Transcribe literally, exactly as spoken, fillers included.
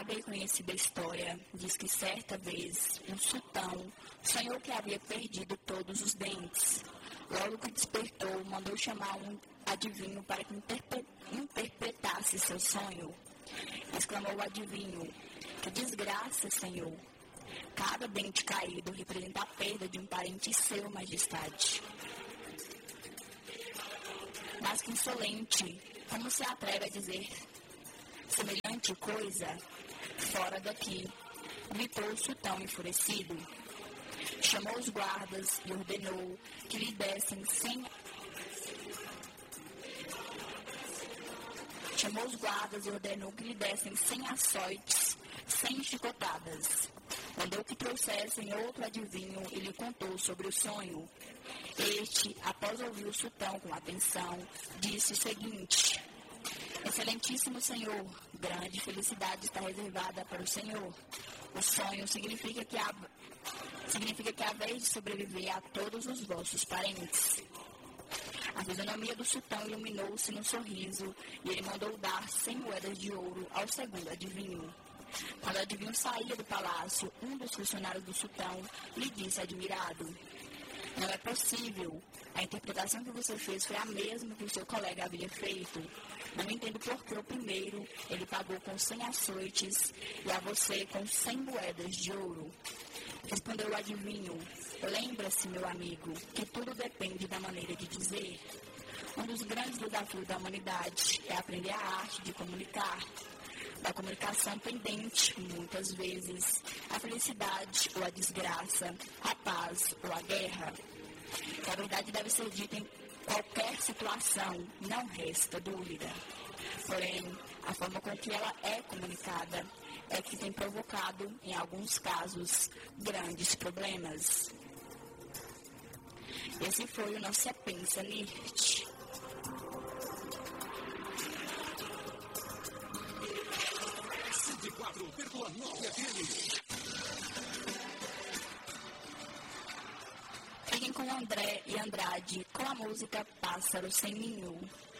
e conhecida história diz que certa vez um sultão sonhou que havia perdido todos os dentes. Logo que despertou, mandou chamar um adivinho para que interpre- interpretasse seu sonho. Exclamou o adivinho: "Que desgraça, senhor! Cada dente caído representa a perda de um parente seu, majestade." "Mas que insolente! Como se atreve a dizer semelhante coisa? Fora daqui!" gritou o sultão enfurecido. Chamou os guardas e ordenou que lhe dessem sem Chamou os guardas e ordenou que lhe dessem cem açoites, cem chicotadas. Mandou que trouxessem outro adivinho e lhe contou sobre o sonho. Este, após ouvir o sultão com atenção, disse o seguinte: "Excelentíssimo senhor, grande felicidade está reservada para o senhor. O sonho significa que há, significa que há vez de sobreviver a todos os vossos parentes." A fisionomia do sultão iluminou-se num sorriso e ele mandou dar cem moedas de ouro ao segundo adivinho. Quando o adivinho saía do palácio, um dos funcionários do sultão lhe disse admirado: "Não é possível. A interpretação que você fez foi a mesma que o seu colega havia feito. Não entendo por que o primeiro ele pagou com cem açoites e a você com cem moedas de ouro." Respondeu o adivinho: "Lembra-se, meu amigo, que tudo depende da maneira de dizer. Um dos grandes desafios da humanidade é aprender a arte de comunicar. Da comunicação pendente, muitas vezes, a felicidade ou a desgraça, a paz ou a guerra. Que a verdade deve ser dita em qualquer situação, não resta dúvida. Porém, a forma com que ela é comunicada é que tem provocado, em alguns casos, grandes problemas." Esse foi o nosso Sapiência Nerd. cento e quatro vírgula nove F M. Fiquem com André e Andrade com a música Pássaro Sem Ninho.